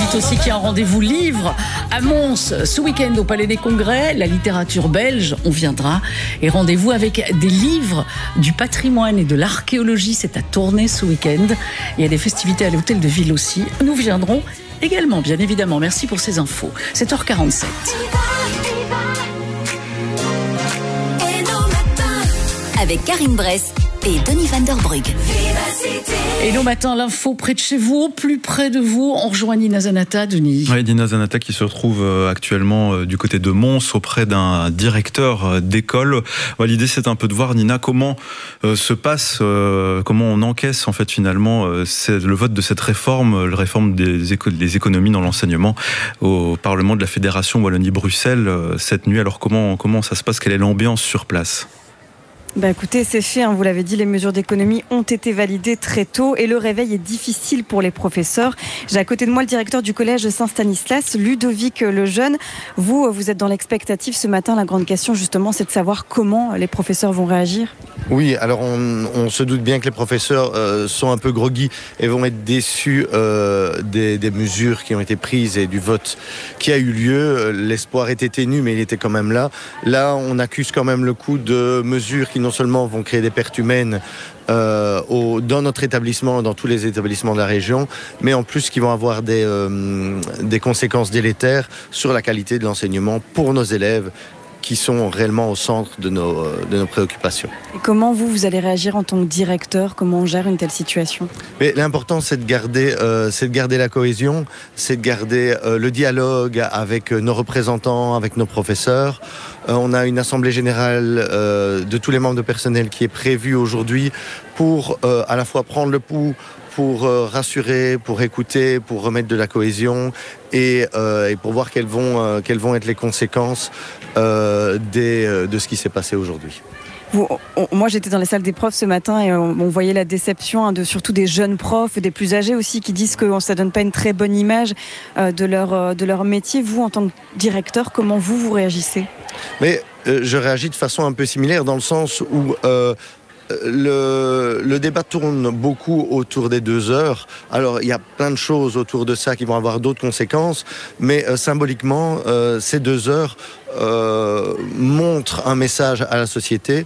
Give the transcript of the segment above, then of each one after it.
dites aussi qu'il y a un rendez-vous livre à Mons ce week-end au Palais des Congrès. La littérature belge, on viendra. Et rendez-vous avec des livres du patrimoine et de l'archéologie. C'est à Tournai ce week-end. Il y a des festivités à l'Hôtel de Ville aussi. Nous viendrons également, bien évidemment. Merci pour ces infos. 7h47. Avec Karine Bress et Denis Van der Brugge. Et nos matins, l'info près de chez vous, au plus près de vous. On rejoint Nina Zanata, Denis. Oui, Nina Zanata qui se retrouve actuellement du côté de Mons auprès d'un directeur d'école. L'idée, c'est un peu de voir, Nina, comment se passe, comment on encaisse en fait finalement le vote de cette réforme, la réforme des économies dans l'enseignement au Parlement de la Fédération Wallonie-Bruxelles cette nuit. Alors comment ça se passe? Quelle est l'ambiance sur place? Écoutez, c'est fait, vous l'avez dit, les mesures d'économie ont été validées très tôt et le réveil est difficile pour les professeurs. J'ai à côté de moi le directeur du collège Saint-Stanislas, Ludovic Lejeune. Vous êtes dans l'expectative ce matin. La grande question justement, c'est de savoir comment les professeurs vont réagir. Oui, alors on se doute bien que les professeurs sont un peu groggy et vont être déçus des mesures qui ont été prises et du vote qui a eu lieu. L'espoir était ténu, mais il était quand même là. Là, on accuse quand même le coup de mesures qui non seulement vont créer des pertes humaines dans notre établissement, dans tous les établissements de la région, mais en plus qui vont avoir des conséquences délétères sur la qualité de l'enseignement pour nos élèves qui sont réellement au centre de nos préoccupations. Et comment vous allez réagir en tant que directeur? Comment on gère une telle situation? Mais l'important, c'est de garder la cohésion, c'est de garder le dialogue avec nos représentants, avec nos professeurs. On a une assemblée générale de tous les membres de personnel qui est prévue aujourd'hui pour à la fois prendre le pouls, pour rassurer, pour écouter, pour remettre de la cohésion et pour voir quelles vont être les conséquences de ce qui s'est passé aujourd'hui. Moi, j'étais dans les salles des profs ce matin et on voyait la déception surtout des jeunes profs, des plus âgés aussi, qui disent que ça donne pas une très bonne image de leur métier. Vous, en tant que directeur, comment vous réagissez? Mais je réagis de façon un peu similaire dans le sens où le débat tourne beaucoup autour des 2 heures. Alors, il y a plein de choses autour de ça qui vont avoir d'autres conséquences, mais symboliquement, ces 2 heures montrent un message à la société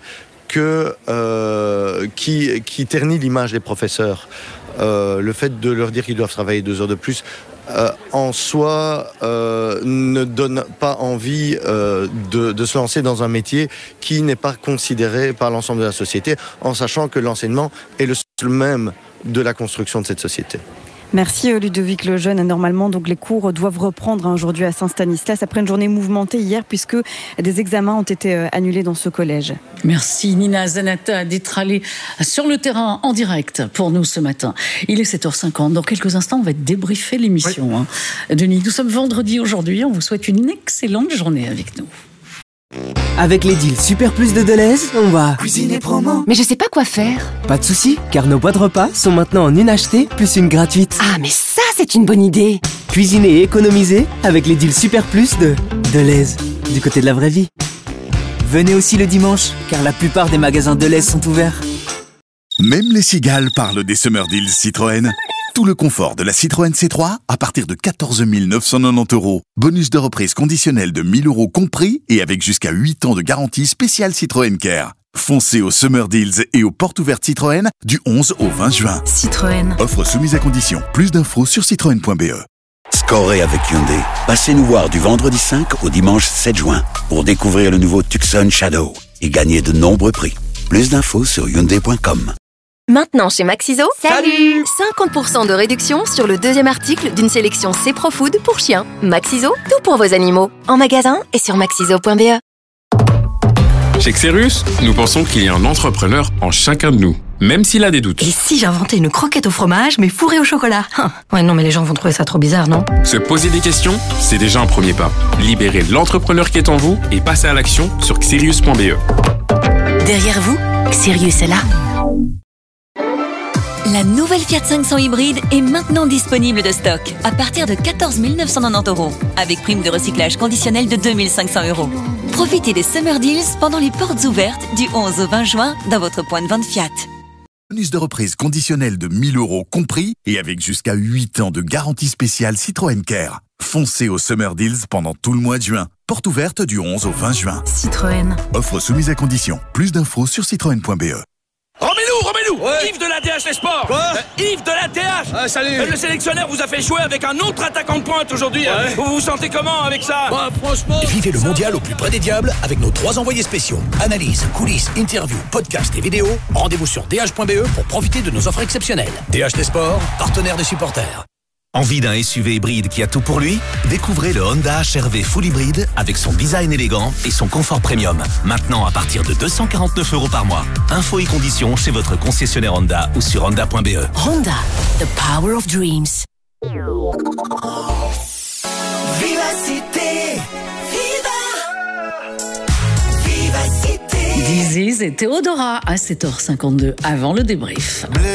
qui ternit l'image des professeurs. Le fait de leur dire qu'ils doivent travailler 2 heures de plus, en soi, ne donne pas envie de se lancer dans un métier qui n'est pas considéré par l'ensemble de la société, en sachant que l'enseignement est le seul même de la construction de cette société. Merci Ludovic Lejeune. Normalement, donc, les cours doivent reprendre aujourd'hui à Saint-Stanislas après une journée mouvementée hier puisque des examens ont été annulés dans ce collège. Merci Nina Zanata d'être allée sur le terrain en direct pour nous ce matin. Il est 7h50. Dans quelques instants, on va débriefer l'émission. Oui. Denis, nous sommes vendredi aujourd'hui. On vous souhaite une excellente journée avec nous. Avec les deals Super Plus de Deleuze, on va cuisiner promo. Mais je sais pas quoi faire. Pas de soucis, car nos boîtes repas sont maintenant en une achetée plus une gratuite. Ah, mais ça, c'est une bonne idée. Cuisiner et économiser avec les deals Super Plus de Deleuze, du côté de la vraie vie. Venez aussi le dimanche, car la plupart des magasins Deleuze sont ouverts. Même les cigales parlent des Summer Deals Citroën. Tout le confort de la Citroën C3 à partir de 14 990 €. Bonus de reprise conditionnel de 1 000 € compris et avec jusqu'à 8 ans de garantie spéciale Citroën Care. Foncez aux Summer Deals et aux portes ouvertes Citroën du 11 au 20 juin. Citroën. Offre soumise à condition. Plus d'infos sur citroën.be. Scorez avec Hyundai. Passez nous voir du vendredi 5 au dimanche 7 juin pour découvrir le nouveau Tucson Shadow et gagner de nombreux prix. Plus d'infos sur Hyundai.com. Maintenant chez Maxiso, salut 50% de réduction sur le 2e article d'une sélection C Pro Food pour chiens. Maxiso, tout pour vos animaux. En magasin et sur maxiso.be. Chez Xerius, nous pensons qu'il y a un entrepreneur en chacun de nous, même s'il a des doutes. Et si j'inventais une croquette au fromage, mais fourrée au chocolat? Ouais, non, mais les gens vont trouver ça trop bizarre, non? Se poser des questions, c'est déjà un premier pas. Libérez l'entrepreneur qui est en vous et passez à l'action sur xerius.be. Derrière vous, Xerius est là. La nouvelle Fiat 500 hybride est maintenant disponible de stock à partir de 14 990 €, avec prime de recyclage conditionnelle de 2 500 €. Profitez des Summer Deals pendant les portes ouvertes du 11 au 20 juin dans votre point de vente Fiat. Bonus de reprise conditionnel de 1 000 € compris et avec jusqu'à 8 ans de garantie spéciale Citroën Care. Foncez au Summer Deals pendant tout le mois de juin. Porte ouverte du 11 au 20 juin. Citroën. Offre soumise à condition. Plus d'infos sur citroën.be. Romelu Yves de la DH Les Sports. Quoi Yves de la DH. Ah, salut. Le sélectionneur vous a fait jouer avec un autre attaquant de pointe aujourd'hui. Ouais. Vous vous sentez comment avec ça? Bah, franchement... Vivez le mondial au plus près des diables avec nos 3 envoyés spéciaux. Analyse, coulisses, interviews, podcasts et vidéos. Rendez-vous sur dh.be pour profiter de nos offres exceptionnelles. DH Les Sports, partenaire des supporters. Envie d'un SUV hybride qui a tout pour lui? Découvrez le Honda HR-V Full Hybride avec son design élégant et son confort premium. Maintenant à partir de 249 € par mois. Infos et conditions chez votre concessionnaire Honda ou sur honda.be. Honda, the power of dreams. Vivacité, Vivacité. Disease et Théodora à 7h52 avant le débrief.